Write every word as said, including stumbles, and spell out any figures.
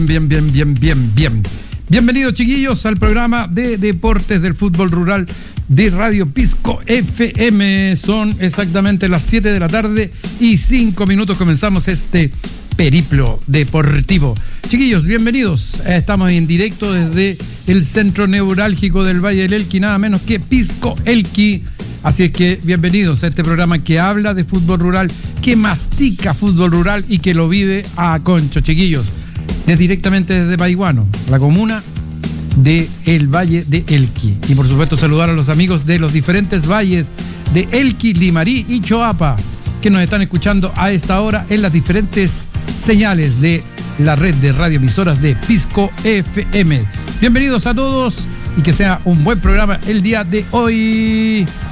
Bien, bien, bien, bien, bien. Bienvenidos, chiquillos, al programa de deportes del fútbol rural de Radio Pisco F M. Son exactamente las siete de la tarde y cinco minutos. Comenzamos este periplo deportivo. Chiquillos, bienvenidos. Estamos en directo desde el centro neurálgico del Valle del Elqui, nada menos que Pisco Elqui. Así es que bienvenidos a este programa que habla de fútbol rural, que mastica fútbol rural y que lo vive a concho, chiquillos. Es directamente desde Paiguano, la comuna de el Valle de Elqui. Y por supuesto saludar a los amigos de los diferentes valles de Elqui, Limarí y Choapa, que nos están escuchando a esta hora en las diferentes señales de la red de radioemisoras de Pisco F M. Bienvenidos a todos y que sea un buen programa el día de hoy.